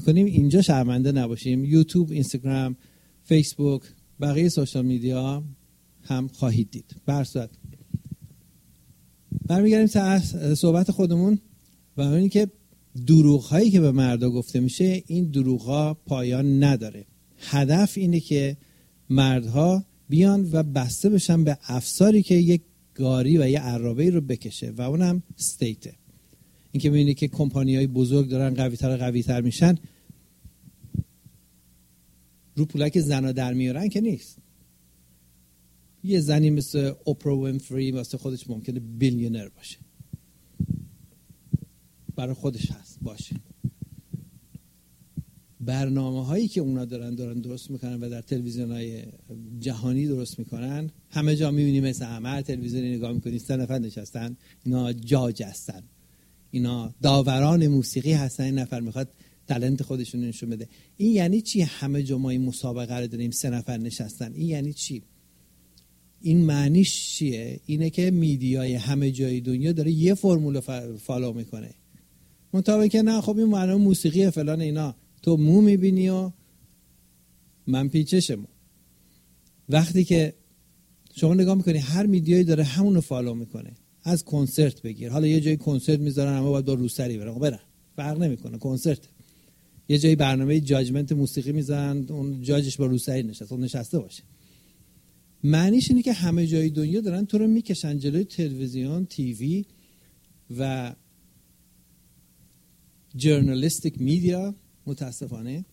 کنیم اینجا شرمنده نباشیم. یوتیوب، اینستاگرام، فیسبوک، بقیه سوشال میدیا هم خواهید دید. به هر صورت برمیگردیم تا صحبت خودمون و اونی که دروغ هایی که به مردا گفته میشه، این دروغ ها پایان نداره. هدف اینه که مردها بیان و بسته بشن به افساری که یک گاری و یه عرابه‌ای رو بکشه و اونم استیته. این که میبینی که کمپانی‌های بزرگ دارن قوی‌تر میشن، رو پولک زنا در میارن که نیست. یه زنی مثل اوپرا وینفری واسه خودش ممکنه بیلیونر باشه، برای خودش هست باشه. برنامه هایی که اونا دارن درست میکنن و در تلویزیون های جهانی درست میکنن، همه جا میبینی مثل هر تلویزیونی نگاه میکنی 3 نفر نشستن، اینا جاج هستن، اینا داوران موسیقی هستن، این نفر میخواد تالنت خودشون نشون بده. این یعنی چی؟ همه جا ما این مسابقه رو داریم 3 نفر نشستن. این یعنی چی؟ این معنیش چیه؟ اینه که میدیای همه جای دنیا داره یه فرمول فالو میکنه. منطقه که نه خب این برنامه موسیقی فلان اینا، تو مو میبینی و من پیچشمو. وقتی که شما نگاه میکنی هر میدیایی داره همونو فالو میکنه. از کنسرت بگیر، حالا یه جای کنسرت میذارن اما باید با روسری برن، فرق نمیکنه، کنسرت. یه جای برنامه جاجمنت موسیقی میذارن، اون جاجش با روسری نشسته باشه. معنیش اینه که همه جای دنیا دارن تو رو میکشن جلوی تلویزیون، تیوی و جورنالیستیک میدیا، متاسفانه،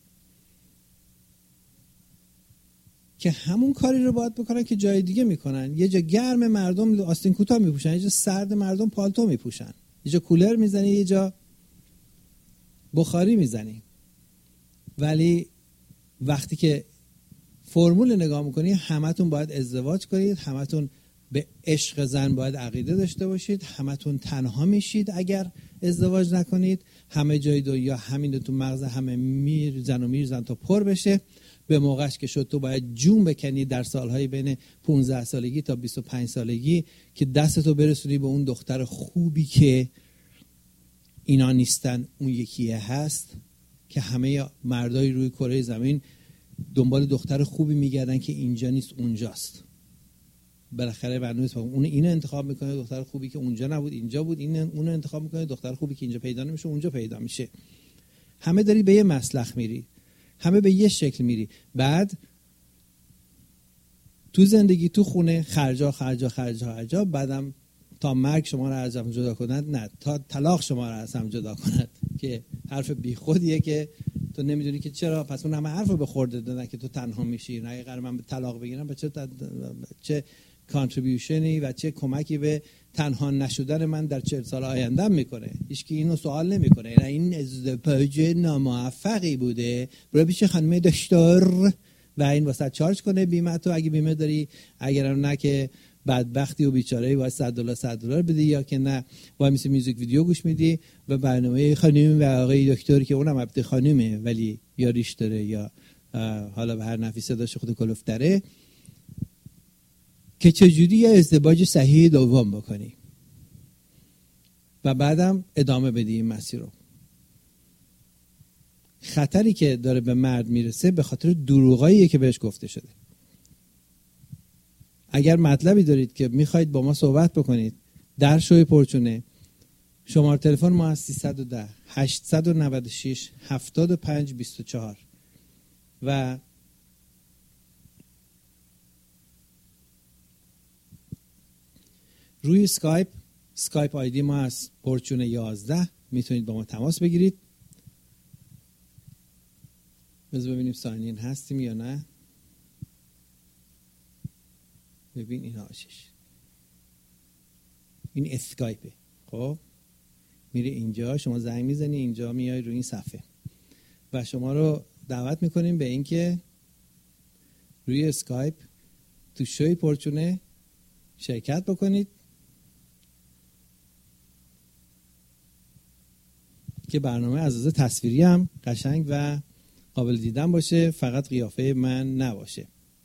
که همون کاری رو باید بکنن که جای دیگه میکنن. یه جا گرم مردم آستین کوتاه میپوشن، یه جا سرد مردم پالتو میپوشن، یه جا کولر میزنی، یه جا بخاری میزنی. ولی وقتی که فرمول نگاه میکنی، همتون باید ازدواج کنید، همتون به عشق زن باید عقیده داشته باشید، همتون تنها میشید اگر ازدواج نکنید، همه جای دنیا همین تو مغز همه میرزن تا پر بشه. به موقعش که شد تو باید جون بکنی در سالهای بین 15 سالگی تا 25 سالگی که دستتو برسونی به اون دختر خوبی که اینا نیستن، اون یکیه هست. که همه مردای روی کره زمین دنبال دختر خوبی میگردن که اینجا نیست اونجاست. بالاخره برنامه اون اینو انتخاب میکنه، دختر خوبی که اونجا نبود اینجا بود. این اونو انتخاب میکنه، دختر خوبی که اینجا پیدا نمیشه اونجا پیدا میشه. همه داری به یه مسلخ میری، همه به یه شکل میری. بعد تو زندگی تو خونه خرجا، بعدم تا مرگ شما رو از هم جدا کند، نه تا طلاق شما رو از هم جدا کند، که حرف بیخودیه که تو نمیدونی که چرا. پس اون همه حرفو به خورده دادن که تو تنها میشی. نه اگه من به طلاق بگیرم به چه کانتریبیوشنی و چه کمکی به تنها نشدن من در 40 سال آینده میکنه؟ هیچکی اینو سوال نمیکنه. نه این ازدواج ناموفقی بوده، برو پیش خانم دکتر و این واسه چارج کنه بیمه تو اگه بیمه داری، اگرم نه که بدبختی و بیچاره‌ای واسه $100 بدی، یا که نه وای میسی میوزیک ویدیو گوش میدی و برنامه خانم و آقای دکتر که اونم البته خانومه ولی یا ریش داره یا حالا به هر نفی صداش خود کلفتره، که چجوری یه ازدواج صحیح دوم بکنی و بعدم ادامه بدی این مسیر رو. خطری که داره به مرد میرسه به خاطر دروغاییه که بهش گفته شده. اگر مطلبی دارید که میخواید با ما صحبت بکنید در شوی پرچونه، شماره تلفن ما از 310 896 75 24 و روی اسکایپ آیدی ما از پرچونه 11 میتونید با ما تماس بگیرید. بذار ببینیم ساینین هستیم یا نه. ببین این آشش، این اسکایپه. خب میری اینجا، شما زنگ میزنی اینجا، میای روی این صفحه و شما رو دعوت میکنیم به اینکه روی اسکایپ تو شوی پرچونه شرکت بکنید که برنامه از لحاظ تصویری هم قشنگ و قابل دیدن باشه، فقط قیافه من نباشه.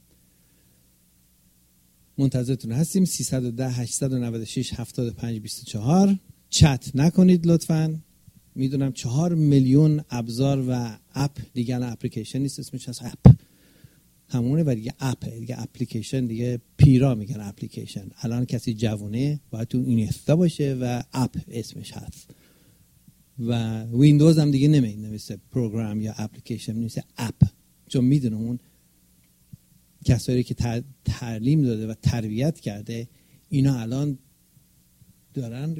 منتظرتون هستیم. 310 896 75 24. چت نکنید لطفاً. میدونم 4 میلیون ابزار و اپ دیگه، الان اپلیکیشن نیست اسمش، هست اپ همونه و دیگه اپه دیگه، اپلیکیشن دیگه پیرا میگن اپلیکیشن. الان کسی جوونه باید تو اینستا باشه و اپ اسمش هست و ویندوز هم دیگه نمیشه پروگرام یا اپلیکیشن، نمیشه اپ، چون میدونه اون کسایی که تعلیم داده و تربیت کرده اینا الان دارن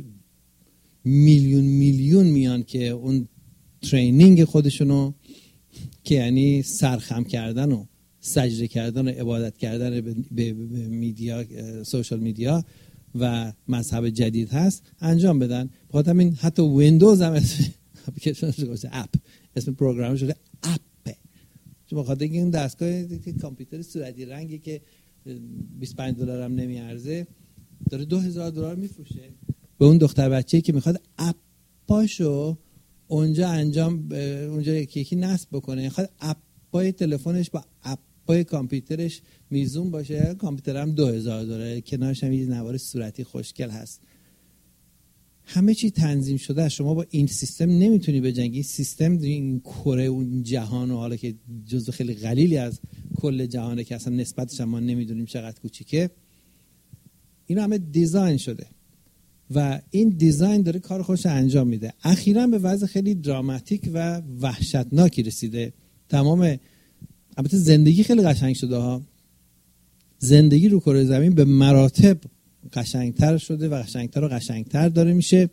میلیون میان که اون ترینینگ خودشونو که یعنی سرخم کردن و سجده کردن و عبادت کردن به میدیا، سوشال میدیا و مذهب جدید هست انجام بدن. بخاطر همین حتی ویندوز هم اسم اپلیکیشنش اپ، اسم پروگرام شده اپ، چون بخاطر اینکه اون دستگاه کامپیوتر صورتی رنگی که $25 هم نمیارزه داره $2000 میفروشه به اون دختر بچه‌ای که میخواد اپاشو اونجا اونجا یکی نصب بکنه، میخواد اپای تلفنش با اپای کامپیوترش میزون باشه. کامپیوتر هم $2000، کنارش هم یه نوار صورتی خوشگل هست. همه چی تنظیم شده. شما با این سیستم نمیتونی بجنگی. سیستم این کره اون جهان و حالا که جزو خیلی قلیلی از کل جهانه که اصلا نسبتش هم ما نمیدونیم چقدر کوچیکه، این همه دیزاین شده و این دیزاین داره کار خودش انجام میده. اخیراً به وضع خیلی دراماتیک و وحشتناکی رسیده. تمام البته زندگی خیلی قشنگ شده ها، زندگی رو کره زمین به مراتب قشنگتر شده و قشنگتر داره میشه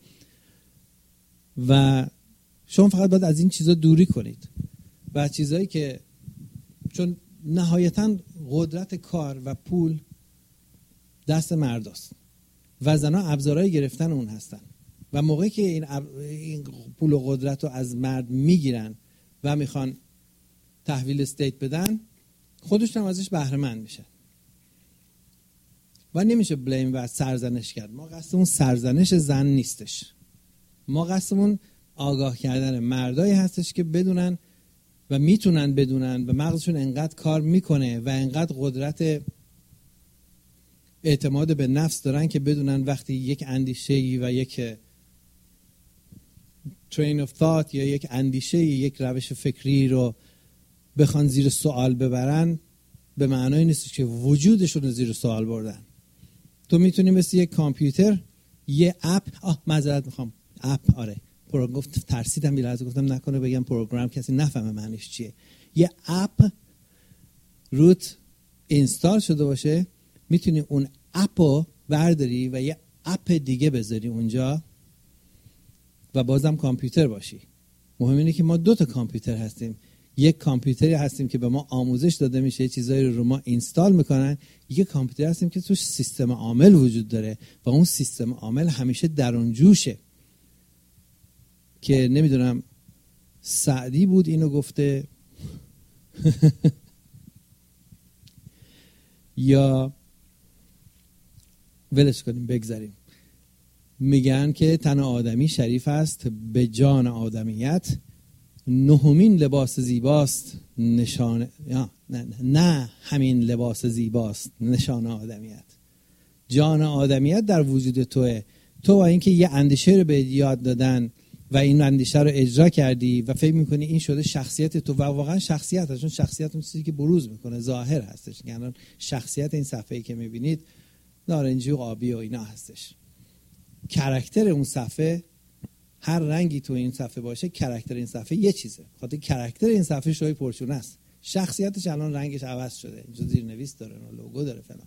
و شما فقط باید از این چیزا دوری کنید و چیزایی که چون نهایتاً قدرت کار و پول دست مرداست و زنها ابزارهای گرفتن اون هستن و موقعی که این پول و قدرت رو از مرد میگیرن و میخوان تحویل استیت بدن، خودشون هم ازش بهره مند میشن و نمیشه بلیم و سرزنش کرد. ما قصدمون سرزنش زن نیستش، ما قصدمون آگاه کردن مردایی هستش که بدونن و میتونن بدونن و مغزشون انقدر کار میکنه و انقدر قدرت اعتماد به نفس دارن که بدونن وقتی یک اندیشه‌ای و یک train of thought یا یک اندیشه‌ای، یک روش فکری رو بخوان زیر سوال ببرن، به معنای نیست که وجودشون رو زیر سوال بردن. تو میتونی مثل یک کامپیوتر یه اپ، معذرت میخوام، اپ، آره گفت ترسیدم بی‌لحظه گفتم نکنه بگم پروگرام کسی نفهمه معنیش چیه. یه اپ روت اینستال شده باشه، میتونی اون اپو برداری و یه اپ دیگه بذاری اونجا و بازم کامپیوتر باشی. مهم اینه که ما 2 تا کامپیوتر هستیم. یک کامپیوتری هستیم که به ما آموزش داده میشه، چیزایی رو ما اینستال میکنن. یک کامپیوتر هستیم که توش سیستم عامل وجود داره و اون سیستم عامل همیشه درون جوشه که نمیدونم سعدی بود اینو گفته یا ولش کنیم بگذاریم. میگن که تن آدمی شریف است به جان آدمیت، 9مین لباس زیباست نشانه، نه همین لباس زیباست نشانه آدمیت. جان آدمیت در وجود توه. تو با اینکه یه اندیشه رو به یاد دادن و این اندیشه رو اجرا کردی و فکر میکنی این شده شخصیت تو و واقعا شخصیت هست، چون شخصیت اون چیزی که بروز میکنه ظاهر هستش. یعنی شخصیت این صفحه‌ای که میبینید نارنجی و آبی و اینا هستش. کاراکتر اون صفحه، هر رنگی تو این صفحه باشه، کاراکتر این صفحه یه چیزه. خاطر کاراکتر این صفحه شوی پرچونه است. شخصیتش الان رنگش عوض شده، اینجا زیرنویس داره، لوگو داره فلان.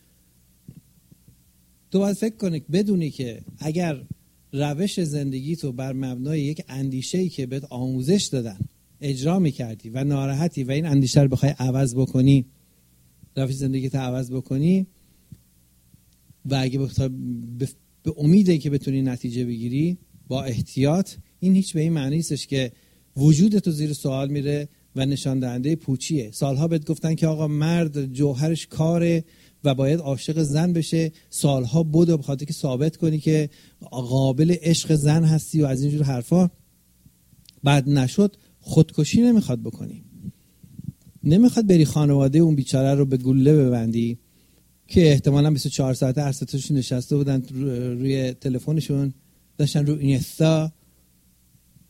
تو باید فکر کنی بدونی که اگر روش زندگی تو بر مبنای یک اندیشه‌ای که بهت آموزش دادن اجرا می‌کردی و ناراحتی و این اندیشه رو بخوای عوض بکنی، روش زندگیت عوض بکنی و اگه بخوای به امیده که بتونی نتیجه بگیری با احتیاط، این هیچ به این معنی نیستش که وجودت تو زیر سوال میره و نشان دهنده پوچیه. سالها بهت گفتن که آقا مرد جوهرش کاره و باید عاشق زن بشه، سالها بود به خاطر که ثابت کنی که قابل عشق زن هستی و از اینجور حرفا. بعد نشد، خودکشی نمیخواد بکنی، نمیخواد بری خانواده اون بیچاره رو به گلوله ببندی که احتمالاً 24 ساعته هر ستاشون نشسته بودن روی تلفنشون، داشتن رو اینستا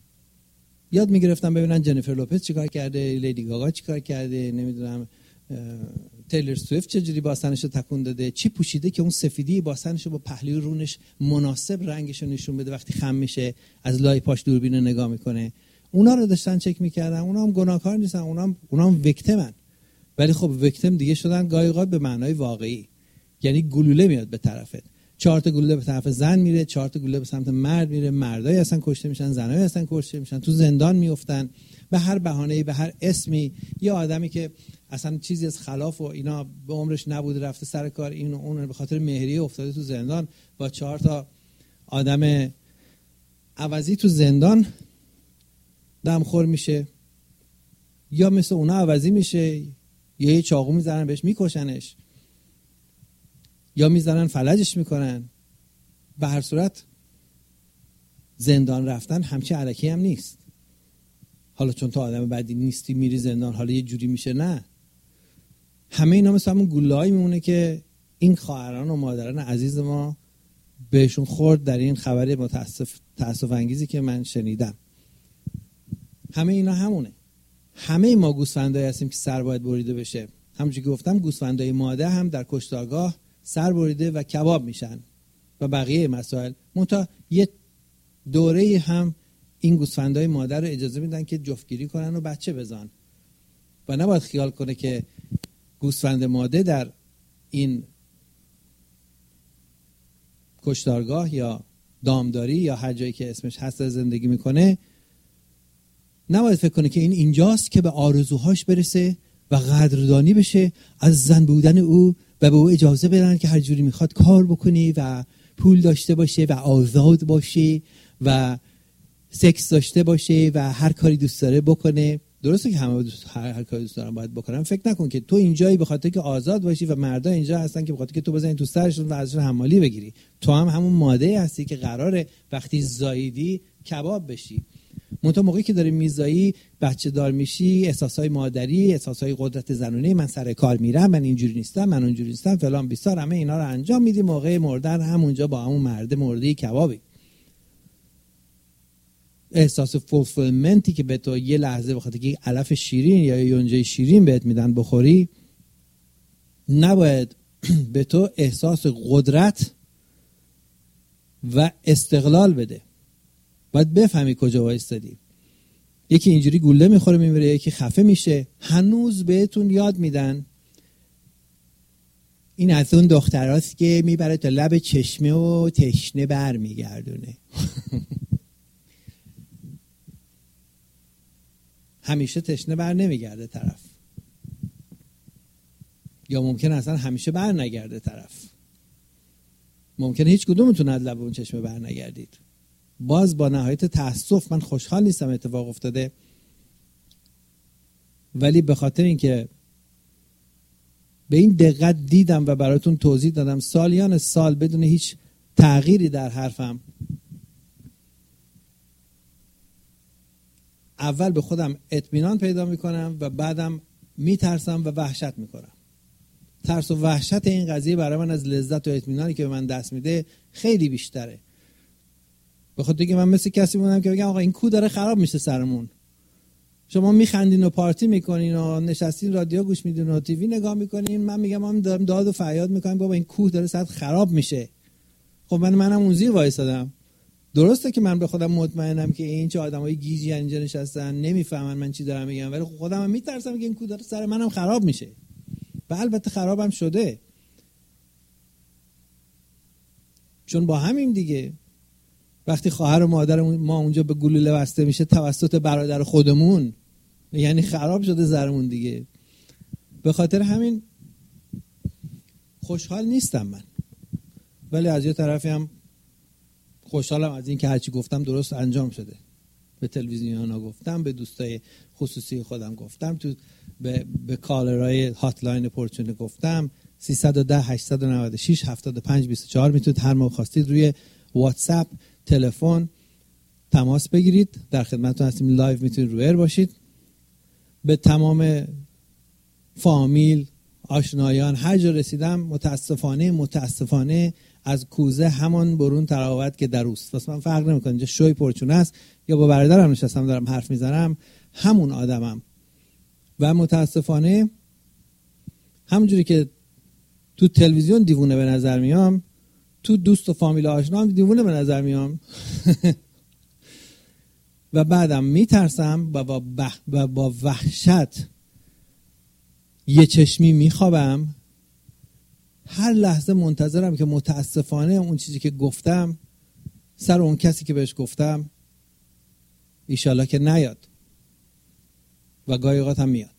یاد میگرفتن ببینن جنیفر لوپز چیکار کرده، لیدی گاگا چیکار کرده، نمیدونم تیلر سویفت چجوری باسنشو تکون داده، چی پوشیده که اون سفیدی باسنشو با پهلوی رونش مناسب رنگشو نشون بده وقتی خم میشه از لای پاش دوربین رو نگاه میکنه. اونا رو داشتن چک میکردن. اونا هم گناهکار نیستن، اونا هم ویکتیمن. ولی خب ویکتیم دیگه شدن گاهی اوقات به معنای واقعی، یعنی گلوله میاد به طرفت، 4 تا گلوله به طرف زن میره، 4 تا گلوله به سمت مرد میره، مردای اصلا کشته میشن، زنای اصلا کشته میشن، تو زندان میافتن به هر بهانه‌ای، به هر اسمی. یه آدمی که اصلا چیزی از خلاف و اینا به عمرش نبوده رفته سر کار این و اون، به خاطر مهریه افتاده تو زندان، با 4 تا آدم عوضی تو زندان دمخور میشه، یا مثل اونا عوضی میشه، یا یه چاقو میزنن بهش میکشنش، یا میزنن فلجش میکنن. به هر صورت زندان رفتن همچه علکی هم نیست. حالا چون تو آدم بدی نیستی میری زندان حالا یه جوری میشه، نه. همه اینا مثل همون گوله‌ای میمونه که این خواهران و مادران عزیز ما بهشون خورد در این خبر تأسف انگیزی که من شنیدم. همه اینا همونه. همه ما گوسفندایی هستیم که سر باید بریده بشه. همونجوری که گفتم گوسفندای ماده هم در کشتارگاه سر بریده و کباب میشن و بقیه مسائل. منتها یه دوره هم این گوسفندای ماده رو اجازه میدن که جفتگیری کنن و بچه بزن و نباید خیال کنه که گوسفند ماده در این کشتارگاه یا دامداری یا هر جایی که اسمش هست زندگی میکنه، نباید فکر کنه که این اینجاست که به آرزوهاش برسه و قدردانی بشه از زن بودن او و به او اجازه بدن که هر جوری میخواد کار بکنه و پول داشته باشه و آزاد باشه و سکس داشته باشه و هر کاری دوست داره بکنه. درسته که همه هر کاری دوست دارن باید بکنن. فکر نکن که تو اینجایی به خاطر که آزاد باشی و مردا اینجا هستن که به خاطر که تو بزنی تو سرشون و ازشون حمالی بگیری. تو هم همون ماده هستی که قراره وقتی زاییدی کباب بشی. منتها موقعی که داری میزایی، بچه دار میشی، احساسای مادری، احساسای قدرت زنونه، من سر کار میرم، من اینجوری نیستم، من اونجوری نیستم، فلان بیسار، همه اینا رو انجام میدی. موقع مردن همونجا با همون مرد مرده کبابی. احساس فولفیلمنتی که به تو یه لحظه بخاطر که علف شیرین یا یونجه شیرین بهت میدن بخوری، نباید به تو احساس قدرت و استقلال بده. باید بفهمی کجا وایستادی. یکی اینجوری گوله میخوره میمیره، یکی خفه میشه. هنوز بهتون یاد میدن این از اون دختراست که میبره تا لب چشمه و تشنه بر میگردونه. همیشه تشنه بر نمیگرده طرف، یا ممکن اصلا همیشه بر نگرده طرف. ممکنه هیچ کدومتون از لب اون چشمه بر نگردید. باز با نهایت تأسف من خوشحال نیستم اتفاق افتاده، ولی به خاطر اینکه به این دقت دیدم و براتون توضیح دادم سالیان سال بدون هیچ تغییری در حرفم، اول به خودم اطمینان پیدا میکنم و بعدم میترسم و وحشت میکنم. ترس و وحشت این قضیه برای من از لذت و اطمینانی که به من دست میده خیلی بیشتره. به خاطر اینکه من مثل کسی بودم که بگم آقا این کو داره خراب میشه سرمون. شما میخندین و پارتی میکنین و نشستین رادیو گوش میدین و تیوی نگاه میکنین، من میگم من دارم داد و فریاد میکنم بابا این کوه داره ساعت خراب میشه. خب منم اون زیر وایسادم. درسته که من به خودم مطمئنم که این چه آدمای گیجی اینجا نشستن نمیفهمن من چی دارم میگم، ولی خودم میترسم که این کوه داره سر منم خراب میشه. و البته خرابم شده، چون با همین دیگه وقتی خواهر و مادر ما اونجا به گلوله بسته میشه توسط برادر خودمون، یعنی خراب شده زرمون دیگه. به خاطر همین خوشحال نیستم من، ولی از یه طرفی هم خوشحالم از این که هرچی گفتم درست انجام شده. به تلویزیونا گفتم، به دوستای خصوصی خودم گفتم، تو به کالرای هاتلاین پورچون گفتم. 310 896 7524 میتونید هر موقع خواستید روی واتساپ، تلفن تماس بگیرید. در خدمتتون هستیم، لایو میتونید رویر باشید. به تمام فامیل، آشنایان هر جا رسیدم متاسفانه از کوزه همان برون تراوت که در اوست. واسه من فرق نمیکنه اینجا شوی پرچونه است یا با برادرم نشستم دارم حرف میزنم، همون آدمم. و متاسفانه همونجوری که تو تلویزیون دیوونه به نظر میام، تو دوست و فامیل و آشنا هم دیوونه به نظر میام و بعدم میترسم و با وحشت یه چشمی میخوابم. هر لحظه منتظرم که متاسفانه اون چیزی که گفتم سر اون کسی که بهش گفتم ایشالله که نیاد و گاهی اوقات هم میاد.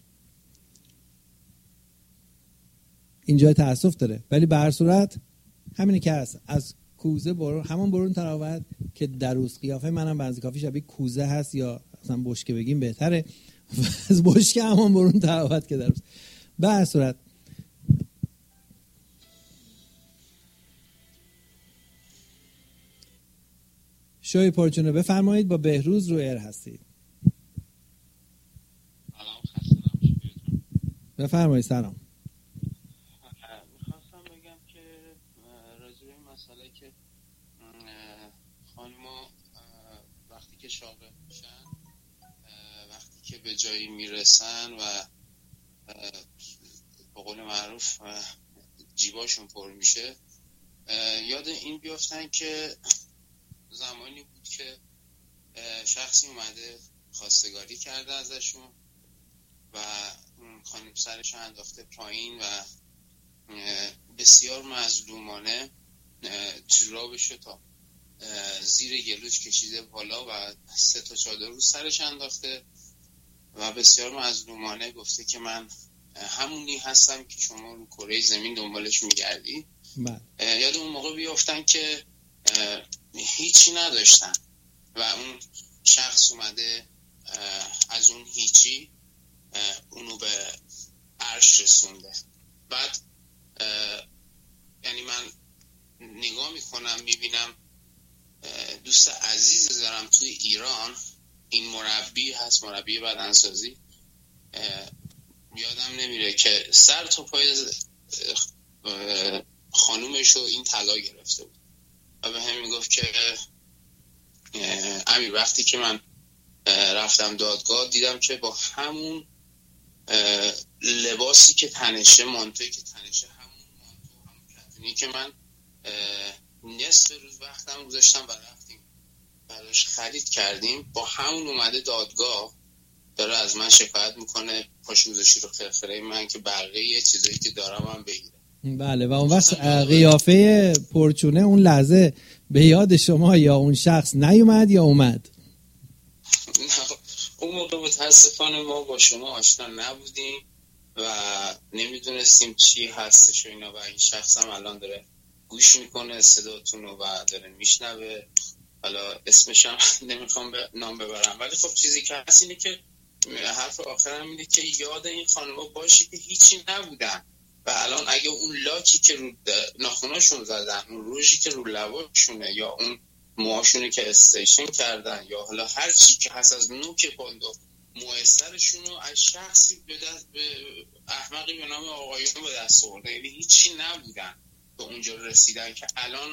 اینجا تأسف داره، ولی به هر صورت همینه که هست. از کوزه برون، همون برون تراوت که دروس. قیافه منم بعضی کافی شبیه کوزه هست، یا اصلا بشکه بگیم بهتره. از بشکه همون برون تراوت که دروس. به هر صورت شوی پرچونه بفرمایید. با بهروز رو ایر هستید. بفرمایید. سلام. میخواستم بگم که راجع به این مسئله که خانم‌ها وقتی که شاغل میشن، وقتی که به جایی میرسن و به قول معروف جیباشون پر میشه، یاد این بیافتن که زمانی بود که شخصی اومده خواستگاری کرده ازشون و خانم سرش انداخته پایین و بسیار مظلومانه جورابشو تا زیر گلوش کشیده بالا و 3 تا چادر رو سرش انداخته و بسیار مظلومانه گفته که من همونی هستم که شما رو کره زمین دنبالش میگردی. یاد اون موقع بیافتن که هیچی نداشتن و اون شخص اومده از اون هیچی اونو به عرش رسونده. بعد یعنی من نگاه میکنم میبینم دوست عزیز دارم توی ایران، این مربی هست، مربی بدنسازی، یادم نمیره که سر تا پای خانومشو این طلا گرفته بود و به هم میگفت که امیر وقتی که من رفتم دادگاه دیدم که با همون لباسی که تنشه، مانتویی که تنشه، همون مانتو، همون کتونی که من نصف روز وقتم گذاشتم و رفتیم براش خرید کردیم، با همون اومده دادگاه داره از من شکایت میکنه پاشو گذاشتی رو خرخره من که بقیه چیزایی که دارم هم بگیره. بله. و اون وقت قیافه پرچونه اون لحظه به یاد شما یا اون شخص نیومد یا اومد؟ اون موقع متاسفانه ما با شما آشنا نبودیم و نمیدونستیم چی هستش و اینا و این شخص هم الان داره گوش میکنه صداتون و داره میشنوه. حالا اسمش هم نمیخوام به نام ببرم، ولی خب چیزی که هست اینه که حرف آخرم اینه که یاد این خانم‌ها باشه که هیچی نبودن و الان اگه اون لاکی که رو ناخوناشون زدن، اون روژی که رو لباشونه یا اون موهاشونه که استیشن کردن یا حالا هر چی که هست از نوک پاندو موه سرشون رو از شخصی به احمقی به نام آقایون به دست آورده، یعنی هیچی نبودن به اونجا رسیدن که الان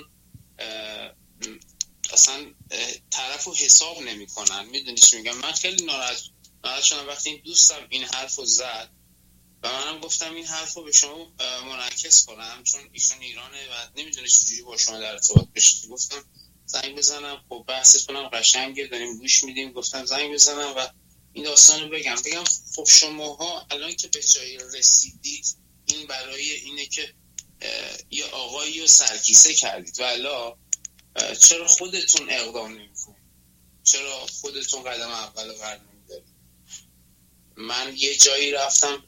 اصلا طرف رو حساب نمی کنن. میدونی چی میگم؟ من خیلی ناراحت شدم وقتی این دوستم این حرف رو زد و منم گفتم این حرف رو به شما منعکس کنم چون ایشون ایرانه و نمیدونه چجوری با شما در ارتباط بشه. گفتم زنگ بزنم، خب بحثتون هم قشنگه داریم گوش میدیم، گفتم زنگ بزنم و این داستان رو بگم خب شماها الان که به جایی رسیدید این برای اینه که یه آقایی رو سرکیسه کردید و الا چرا خودتون اقدام نمی‌کنید؟ چرا خودتون قدم اول رو بر نمی‌دارید؟ من یه جایی رفتم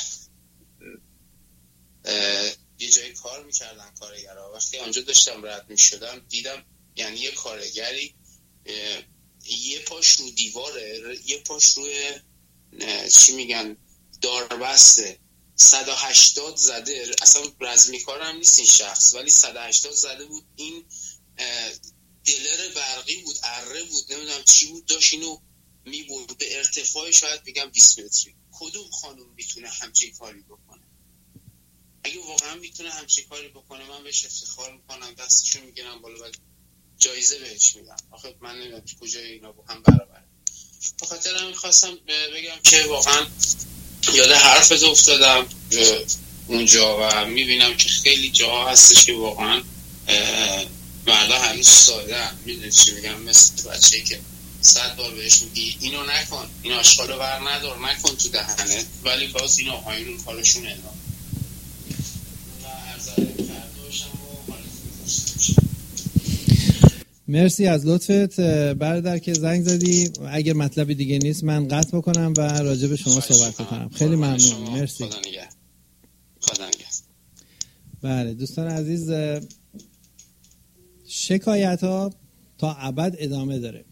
یه جایی کار می‌کردن کارگرها، وقتی آنجا داشتم رد می‌شدم دیدم یعنی یه کارگری یه پاش رو دیواره، یه پاش روی چی میگن داربسته، 180 زده، اصلا رزمی کارم نیست این شخص ولی 180 زده بود. این دلر برقی بود، اره بود، نمیدونم چی بود، داشت اینو میبرد به ارتفاع شاید بگم 20 متری. کدوم خانم میتونه همچین کاری بکنه؟ اگه واقعا میتونه همچین کاری بکنه من بهش افتخار میکنم، دستشو میگیرم بالا و جایزه بهش میدم. آخه من نمیدونم کجای اینا با هم برابره. به خاطر همین خواستم بگم که واقعا یاد حرفت افتادم اونجا و میبینم که خیلی جاها هستش که واقعا مردا هنوز ساده هم. میدونی چی میگم؟ مثل بچه‌ای که 100 بار بهش میگی اینو نکن، این آشغالو بر ندار، نکن تو دهنت، ولی باز این آقایون اون کارشون ادامه و ارزاده کرده باشم و حالتون خوشت بشه. مرسی از لطفت برادر که زنگ زدی. اگر مطلبی دیگه نیست من قطع بکنم و راجع به شما صحبت کنم. خیلی ممنون. مرسی. خدا نگهدار. بله دوستان عزیز، شکایت ها تا ابد ادامه داره.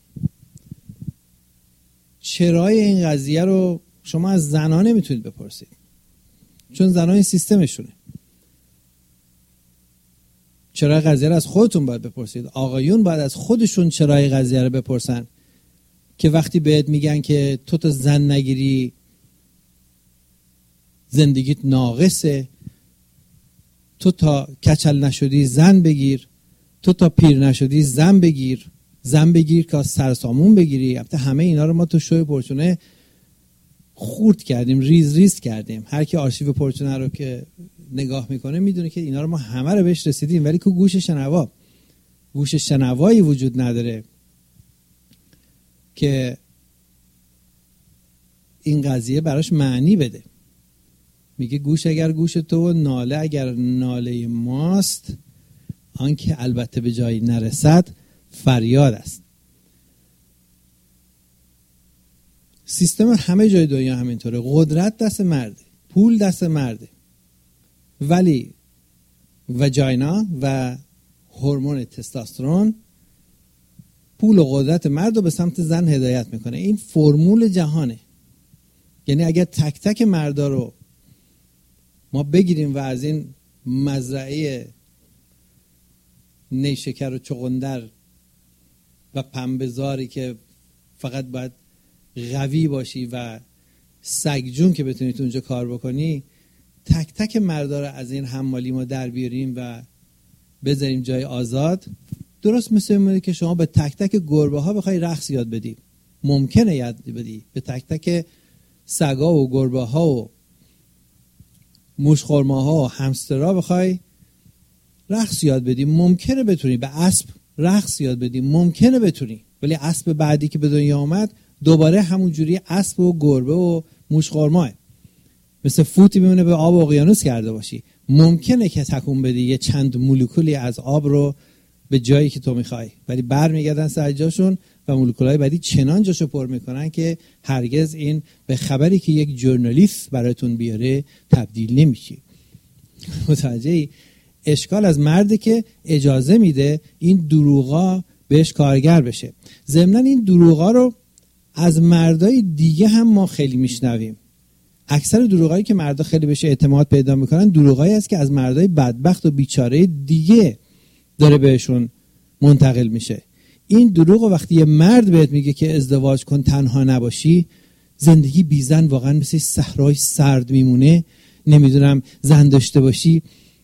چرای این قضیه رو شما از زنها نمیتونید بپرسید، چون زنها این سیستمشونه. چرای قضیه رو از خودتون باید بپرسید. آقایون باید از خودشون چرای قضیه رو بپرسن که وقتی بهت میگن که تو تا زن نگیری زندگیت ناقصه، تو تا کچل نشدی زن بگیر، تو تا پیر نشدی زن بگیر که سرسامون بگیری. البته همه اینا رو ما تو شوی پرچونه خورد کردیم، ریز کردیم. هر کی آرشیو پرچونه رو که نگاه میکنه میدونه که اینا رو ما همه رو بهش رسیدیم، ولی که گوش شنوایی وجود نداره که این قضیه براش معنی بده. میگه گوش اگر گوش تو و ناله اگر ناله ماست، آنکه البته به جایی نرسد فریاد است. سیستم همه جای دنیا همینطوره. قدرت دست مرده، پول دست مرده، ولی وجاینا و هورمون تستوسترون پول و قدرت مرد رو به سمت زن هدایت میکنه. این فرمول جهانه. یعنی اگر تک تک مردا رو ما بگیریم و از این مزرعه نیشکر و چغندر و پنبه‌زاری که فقط باید قوی باشی و سگجون که بتونی تو اونجا کار بکنی، تک تک مردا رو از این حمالی ما در بیاریم و بذاریم جای آزاد، درست مثل اینه که شما به تک تک گربه ها بخوای رقص یاد بدی. ممکنه یاد بدی. به تک تک سگا و گربه ها و موشخورما ها و همسترها بخوای رقص یاد بدی، ممکنه بتونی. به اسب رقص یاد بدی، ممکنه بتونی. ولی اسب بعدی که به دنیا آمد دوباره همون جوری اسب و گربه و موشخورماه، مثل فوتی میمونه به آب و اقیانوس کرده باشی. ممکنه که تکون بدی یه چند مولکولی از آب رو به جایی که تو میخوای، ولی برمیگردن سر جاشون و مولکولای بعدی چنان جاشو پر میکنن که هرگز این به خبری که یک ژورنالیست براتون بیاره تبدیل نمیشی. متوجهی؟ اشکال از مرده که اجازه میده این دروغا بهش کارگر بشه. ضمناً این دروغا رو از مردای دیگه هم ما خیلی میشنویم. اکثر دروغایی که مردا خیلی بهش اعتماد پیدا میکنن دروغایی است که از مردای بدبخت و بیچاره دیگه داره بهشون منتقل میشه. این دروغ وقتی یه مرد بهت میگه که ازدواج کن تنها نباشی، زندگی بی زن واقعا مثل صحرای سرد میمونه. نمیدونم زن داشته باشی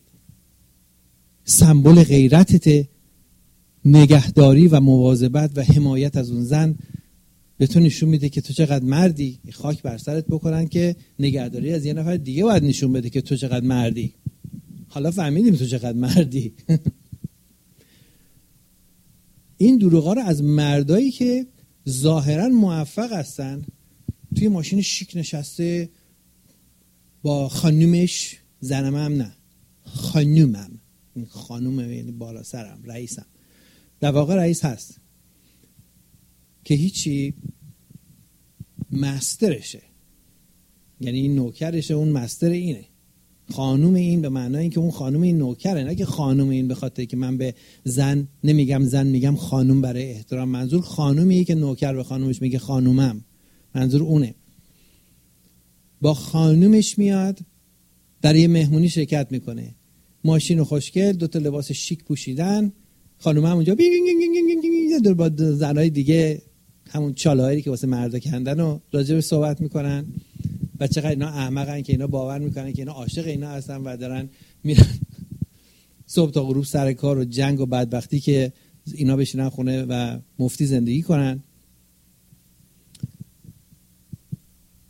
سمبل غیرتته، نگهداری و مواظبت و حمایت از اون زن به تو نشون میده که تو چقدر مردی. خاک بر سرت بکنن که نگهداری از یه نفر دیگه باید نشون بده که تو چقدر مردی. حالا فهمیدیم تو چقدر مردی. این دروغا رو از مردایی که ظاهرا موفق هستن، توی ماشین شیک نشسته با خانومش، زنم هم نه خانومم، این خانومه یعنی بالا سرم، رئیسم، در واقع رئیس هست که هیچی، مسترشه، یعنی این نوکرشه، اون مستر اینه. خانوم این به معنای این که اون خانوم این نوکره، نه که خانوم این به خاطر که من به زن نمیگم زن، میگم خانوم برای احترام. منظور خانومیه که نوکر به خانومش میگه خانومم، منظور اونه. با خانومش میاد در یه مهمونی شرکت میکنه، ماشین خوشگل، دوتا لباس شیک پوشیدن، خانوم هم اونجا دور با زنای دیگه همون چالهایی که واسه مردا کندن و راجع به صحبت میکنن و چقدر اینا احمقن که اینا باور میکنن که اینا عاشق اینا هستن و دارن میرن صبح تا غروب سر کار و جنگ و بدبختی که اینا بشینن خونه و مفتی زندگی کنن.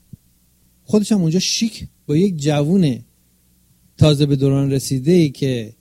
خودش هم اونجا شیک با یک جوون تازه به دوران رسیده‌ای که